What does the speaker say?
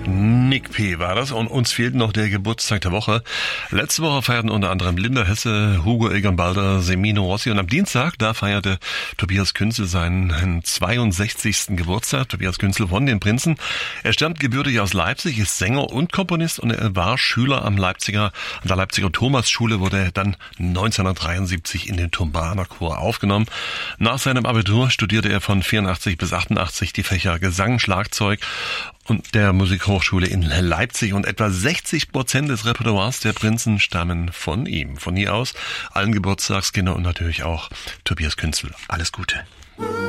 Nick P. war das und uns fehlt noch der Geburtstag der Woche. Letzte Woche feierten unter anderem Linda Hesse, Hugo Egon Balder, Semino Rossi und am Dienstag, da feierte Tobias Künzel seinen 62. Geburtstag. Tobias Künzel von den Prinzen. Er stammt gebürtig aus Leipzig, ist Sänger und Komponist und er war Schüler an der Leipziger Thomasschule, wurde er dann 1973 in den Turbaner-Chor aufgenommen. Nach seinem Abitur studierte er von 84 bis 88 die Fächer Gesang, Schlagzeug und der Musikhochschule in Leipzig und etwa 60% des Repertoires der Prinzen stammen von ihm. Von hier aus allen Geburtstagskindern und natürlich auch Tobias Künzel. Alles Gute.